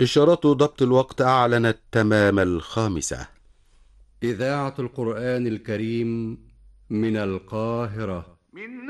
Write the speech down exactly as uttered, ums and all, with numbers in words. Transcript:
إشارات ضبط الوقت أعلنت تمام الخامسة. إذاعة القرآن الكريم من القاهرة. من